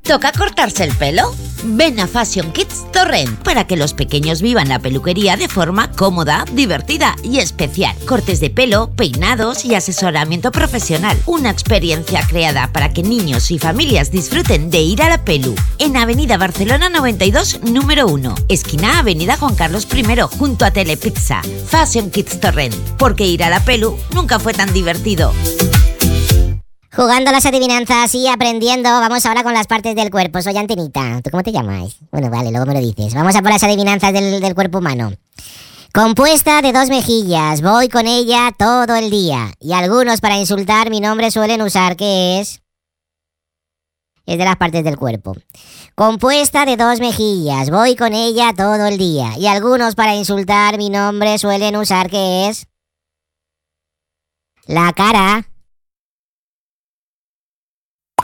¿Toca cortarse el pelo? Ven a Fashion Kids Torrent para que los pequeños vivan la peluquería de forma cómoda, divertida y especial. Cortes de pelo, peinados y asesoramiento profesional. Una experiencia creada para que niños y familias disfruten de ir a la pelu. En Avenida Barcelona 92, número 1. Esquina Avenida Juan Carlos I, junto a Telepizza. Fashion Kids Torrent. Porque ir a la pelu nunca fue tan divertido. Jugando a las adivinanzas y aprendiendo, vamos ahora con las partes del cuerpo. Soy Antenita. ¿Tú cómo te llamas? Bueno, vale, luego me lo dices. Vamos a por las adivinanzas del cuerpo humano. Compuesta de 2 mejillas, voy con ella todo el día. Y algunos para insultar mi nombre suelen usar, ¿qué es? Es de las partes del cuerpo. Compuesta de 2 mejillas, voy con ella todo el día. Y algunos para insultar mi nombre suelen usar, ¿qué es? La cara.